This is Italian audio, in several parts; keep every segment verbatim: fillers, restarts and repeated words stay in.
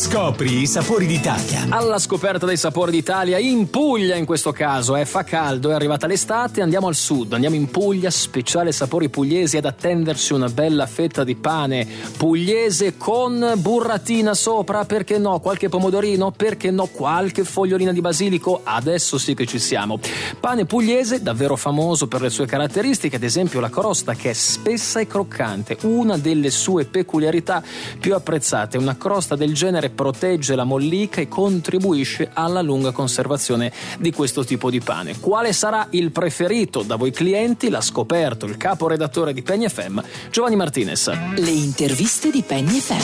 Scopri i sapori d'Italia. Alla scoperta dei sapori d'Italia, in Puglia in questo caso, eh, fa caldo, è arrivata l'estate, andiamo al sud, andiamo in Puglia, speciale sapori pugliesi, ad attendersi una bella fetta di pane pugliese con burratina sopra, perché no, qualche pomodorino, perché no, qualche fogliolina di basilico, adesso sì che ci siamo. Pane pugliese davvero famoso per le sue caratteristiche, ad esempio la crosta che è spessa e croccante, una delle sue peculiarità più apprezzate. Una crosta del genere protegge la mollica e contribuisce alla lunga conservazione di questo tipo di pane. Quale sarà il preferito da voi clienti? L'ha scoperto il caporedattore di Penny F M, Giovanni Martinez. Le interviste di Penny F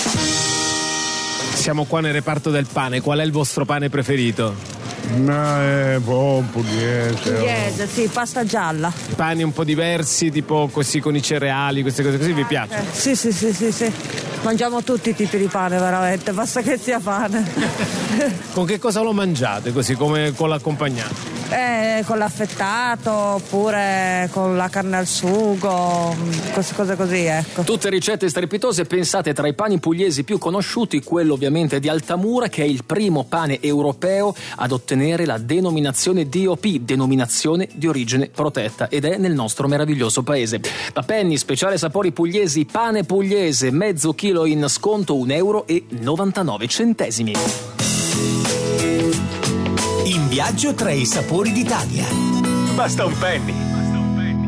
M. Siamo qua nel reparto del pane. Qual è il vostro pane preferito? No, è buon pugliese. Pugliese, sì, pasta gialla. Pani un po' diversi, tipo così con i cereali, queste cose così, vi piace? Eh, sì, sì, sì, sì, sì. Mangiamo tutti i tipi di pane, veramente, basta che sia pane. Con che cosa lo mangiate, così come con l'accompagnante? Eh, con l'affettato, oppure con la carne al sugo, queste cose così, ecco. Tutte ricette strepitose pensate. Tra i pani pugliesi più conosciuti, quello ovviamente di Altamura, che è il primo pane europeo ad ottenere la denominazione D O P, denominazione di origine protetta, ed è nel nostro meraviglioso paese. Da Penny, speciale sapori pugliesi, pane pugliese, mezzo chilo in sconto, un euro e novantanove centesimi. In viaggio tra i sapori d'Italia. Basta un penny.